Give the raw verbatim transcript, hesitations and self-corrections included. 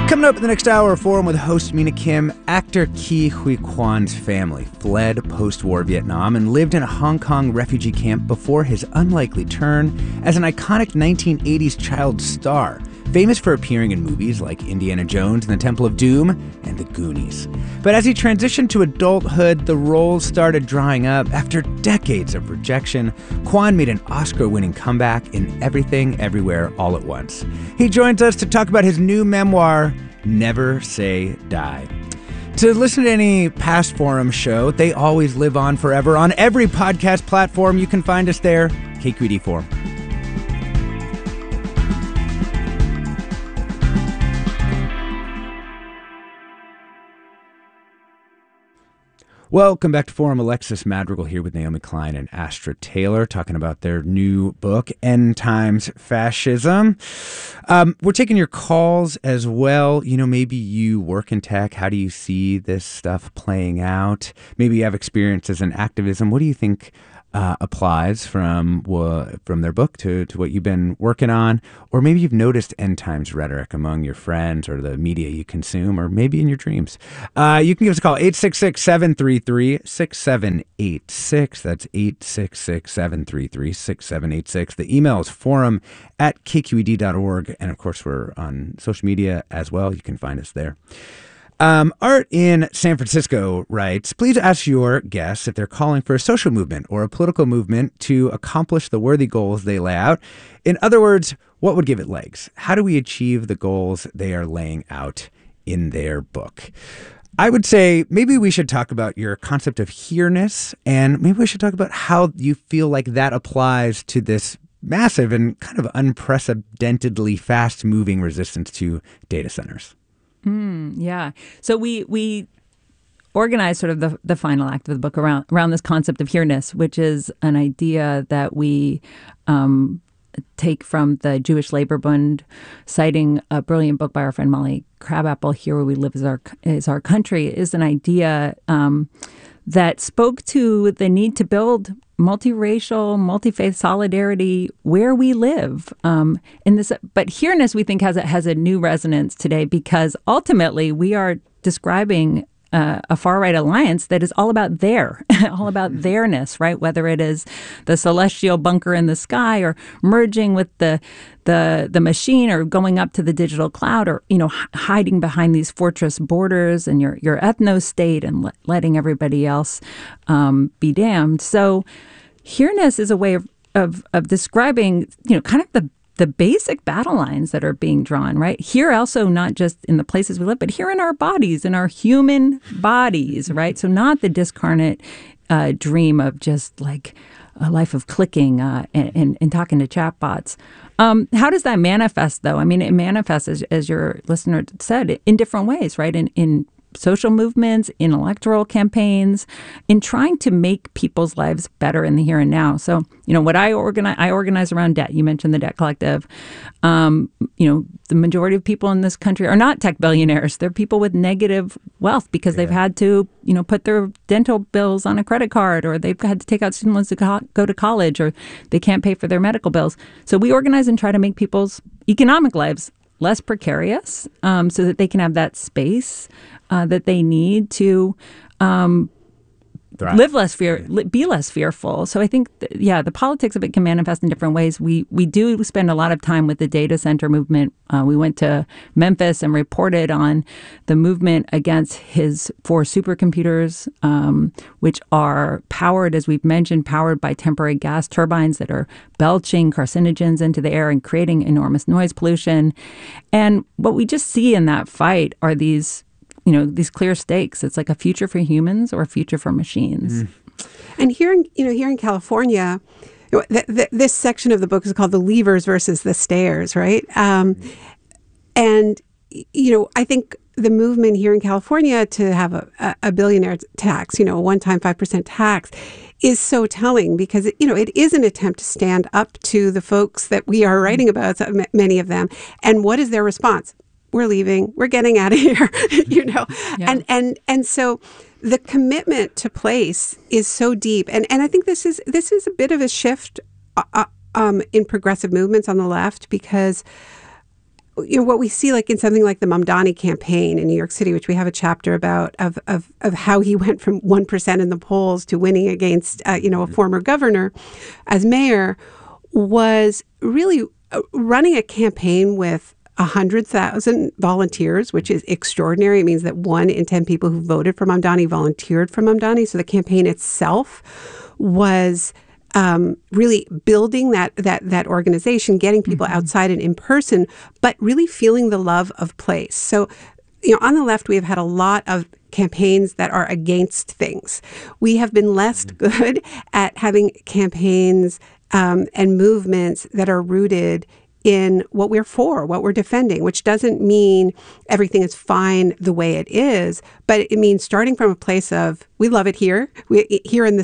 Coming up in the next hour, a forum with host Mina Kim. Actor Ke Huy Quan's family fled post-war Vietnam and lived in a Hong Kong refugee camp before his unlikely turn as an iconic nineteen eighties child star, famous for appearing in movies like Indiana Jones and the Temple of Doom and The Goonies. But as he transitioned to adulthood, the roles started drying up. After decades of rejection, Quan made an Oscar-winning comeback in Everything, Everywhere, All at Once. He joins us to talk about his new memoir, Never Say Die. To listen to any past Forum show, they always live on forever on every podcast platform. You can find us there, K Q E D Forum. Welcome back to Forum. Alexis Madrigal here with Naomi Klein and Astra Taylor talking about their new book, End Times Fascism. Um, we're taking your calls as well. You know, maybe you work in tech. How do you see this stuff playing out? Maybe you have experiences in activism. What do you think uh, applies from uh, from their book to, to what you've been working on? Or maybe you've noticed end times rhetoric among your friends or the media you consume, or maybe in your dreams. Uh, you can give us a call, eight six six, seven three three, six seven eight six. That's eight six six, seven three three, six seven eight six. The email is forum at k q e d dot org. And of course, we're on social media as well. You can find us there. Um, Art in San Francisco writes, please ask your guests if they're calling for a social movement or a political movement to accomplish the worthy goals they lay out. In other words, what would give it legs? How do we achieve the goals they are laying out in their book? I would say maybe we should talk about your concept of here-ness, and maybe we should talk about how you feel like that applies to this massive and kind of unprecedentedly fast-moving resistance to data centers. Mm, yeah. So we we organized sort of the, the final act of the book around around this concept of here-ness, which is an idea that we um, take from the Jewish Labor Bund, citing a brilliant book by our friend Molly Crabapple, Here Where We Live is Our, is our Country, is an idea um, that spoke to the need to build multiracial, multi-faith solidarity where we live. Um, in this, but here-ness, we think, has a, has a new resonance today because ultimately we are describing uh, a far-right alliance that is all about there, all about theirness, right? Whether it is the celestial bunker in the sky or merging with the the the machine or going up to the digital cloud or, you know, h- hiding behind these fortress borders and your, your ethno-state and le- letting everybody else um, be damned. So here-ness is a way of, of, of describing, you know, kind of the the basic battle lines that are being drawn, right? Here also, not just in the places we live, but here in our bodies, in our human bodies, right? So not the discarnate uh, dream of just like a life of clicking uh, and, and, and talking to chatbots. Um, how does that manifest, though? I mean, it manifests, as, as your listener said, in different ways, right? In, in social movements, in electoral campaigns, in trying to make people's lives better in the here and now. So, you know, what I organize, I organize around debt. You mentioned the Debt Collective. Um, you know, the majority of people in this country are not tech billionaires. They're people with negative wealth because yeah. they've had to, you know, put their dental bills on a credit card, or they've had to take out student loans to co- go to college, or they can't pay for their medical bills. So we organize and try to make people's economic lives less precarious, um, so that they can have that space uh, that they need to um, live less fear, li- be less fearful. So I think, th- yeah, the politics of it can manifest in different ways. We we do spend a lot of time with the data center movement. Uh, we went to Memphis and reported on the movement against his four supercomputers, um, which are powered, as we've mentioned, powered by temporary gas turbines that are belching carcinogens into the air and creating enormous noise pollution. And what we just see in that fight are these, you know, these clear stakes. It's like a future for humans or a future for machines. Mm. And here in, you know, here in California, th- th- this section of the book is called The Levers versus the Stairs, right? Um, and, you know, I think the movement here in California to have a, a billionaire tax, you know, a one-time five percent tax, is so telling because, it, you know, it is an attempt to stand up to the folks that we are writing about, many of them. And what is their response? We're leaving. We're getting out of here, you know. Yeah. And and and so the commitment to place is so deep. And and I think this is this is a bit of a shift uh, um, in progressive movements on the left, because you know, what we see like in something like the Mamdani campaign in New York City, which we have a chapter about of of, of how he went from one percent in the polls to winning against, uh, you know, a former governor as mayor, was really running a campaign with one hundred thousand volunteers, which is extraordinary. It means that one in ten people who voted for Mamdani volunteered for Mamdani. So the campaign itself was um, really building that that that organization, getting people mm-hmm. outside and in person, but really feeling the love of place. So, you know, on the left, we have had a lot of campaigns that are against things. We have been less mm-hmm. good at having campaigns um, and movements that are rooted in what we're for, what we're defending, which doesn't mean everything is fine the way it is, but it means starting from a place of, we love it here. We, here in the